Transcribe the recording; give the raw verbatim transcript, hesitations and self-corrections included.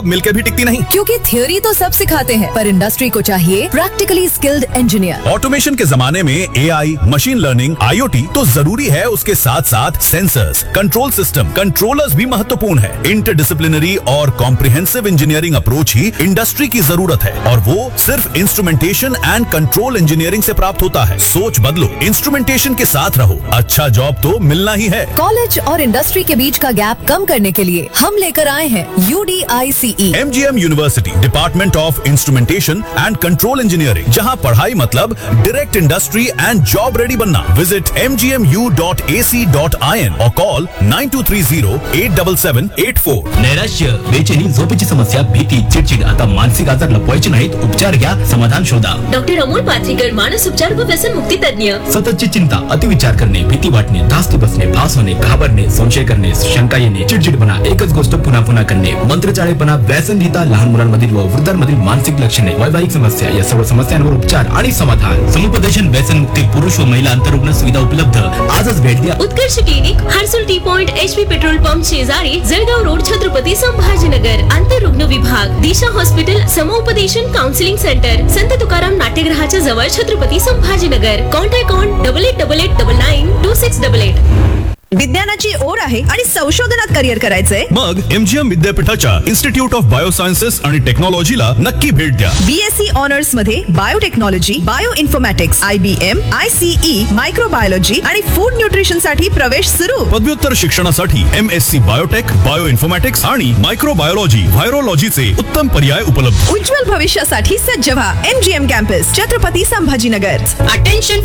मिलके भी टिकती नहीं। क्योंकि थ्योरी तो सब सिखाते हैं, पर इंडस्ट्री को चाहिए प्रैक्टिकली स्किल्ड इंजीनियर। ऑटोमेशन के जमाने में एआई, मशीन लर्निंग, आईओटी तो जरूरी है, उसके साथ साथ सेंसर्स, कंट्रोल सिस्टम, कंट्रोलर्स भी महत्वपूर्ण है। इंटरडिसिप्लिनरी और कॉम्प्रिहेंसिव इंजीनियरिंग अप्रोच ही इंडस्ट्री की जरूरत है, और वो सिर्फ इंस्ट्रूमेंटेशन एंड कंट्रोल इंजीनियरिंग से प्राप्त होता है। सोच बदलो, इंस्ट्रूमेंटेशन के साथ रहो, अच्छा जॉब तो मिलना ही है। कॉलेज और इंडस्ट्री के बीच का गैप कम करने के लिए हम लेकर आए हैं U D I C E. MGM university, department of instrumentation end control engineering, जहां पढ़ाई मतलब direct industry end job ready बनना। Visit M G M U dot A C dot I N और call nine to three Ziro eight seven seven eight four. नैराश्य, बेचैनी, झोपेची समस्या, भीती, चिडचिड, आता मानसिक आजार लपवायचे नाहीत, उपचार घ्या, समाधान शोधा। डॉक्टर अमोल पाथरीकर, मानस उपचार व व्यसन मुक्ती तज्ञ। सततची चिंता, अतिविचार करणे, भीती वाटणे, धास्ती बसणे, भास होणे, घाबरणे, संशय करणे, शंका येणे, चिडचिडपणा, एकच गोष्ट पुन्हा पुन्हा करणे, मंत्रचाळेपणा, व्यसनहीता, लहान मुलांमधील व वृद्धांमधील मानसिक लक्षणे, वैवाहिक समस्या, या सर्व समस्यांवर उपचार आणि समाधान। समुपदेशन, व्यसन मुक्ती, पुरुष व महिला अंतरुग्ण सुविधा उपलब्ध। आजच भेट द्या। उत्कर्ष clinic, Harsul T point, H P petrol pump शेजारी, जळगाव रोड, छत्रपती संभाजीनगर। आंतररुग्ण विभाग, दिशा हॉस्पिटल, समुपदेशन काउन्सिलिंग सेंटर, संत तुकाराम नाट्यगृहाच्या जवळ, Chhatrapati Sambhajinagar. Contact on double eight double eight double nine to six double eight. विज्ञानाची ओढ आहे आणि संशोधनात करिअर करायचंय? मग एमजीएम विद्यापीठाच्या इन्स्टिट्यूट ऑफ बायोसायन्सेस आणि टेक्नॉलॉजीला नक्की भेट द्या। बीएससी ऑनर्स मध्ये biotechnology, bio informatics, IBN, ICE, microbiology आणि फूड न्यूट्रिशन साठी प्रवेश सुरू। पदव्युत्तर शिक्षणासाठी एमएससी बायोटेक, बायो इन्फॉर्मॅटिक्स आणि मायक्रोबायोलॉजी, व्हायरोलॉजीचे उत्तम पर्याय उपलब्ध। उज्ज्वल भविष्यासाठी सज्ज व्हा। MGM campus, Chhatrapati Sambhajinagar. Attention